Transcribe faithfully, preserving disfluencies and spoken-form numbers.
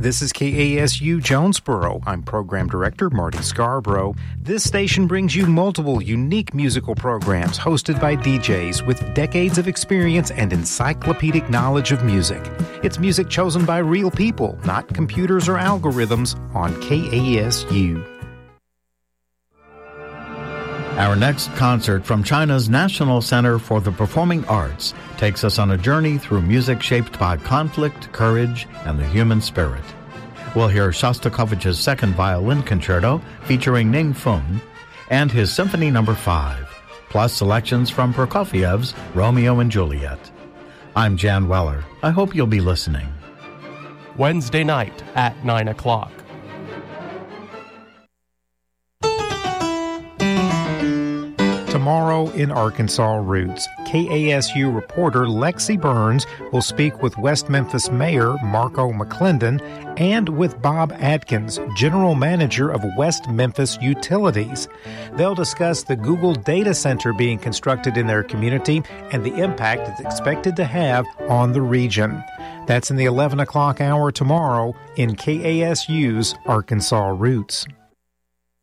This is K A S U Jonesboro. I'm Program Director Marty Scarborough. This station brings you multiple unique musical programs hosted by D Js with decades of experience and encyclopedic knowledge of music. It's music chosen by real people, not computers or algorithms, on K A S U. Our next concert from China's National Center for the Performing Arts takes us on a journey through music shaped by conflict, courage, and the human spirit. We'll hear Shostakovich's Second Violin Concerto featuring Ning Feng and his Symphony Number five, plus selections from Prokofiev's Romeo and Juliet. I'm Jan Weller. I hope you'll be listening. Wednesday night at nine o'clock. Tomorrow in Arkansas Roots, K A S U reporter Lexi Burns will speak with West Memphis Mayor Marco McClendon and with Bob Atkins, General Manager of West Memphis Utilities. They'll discuss the Google data center being constructed in their community and the impact it's expected to have on the region. That's in the eleven o'clock hour tomorrow in K A S U's Arkansas Roots.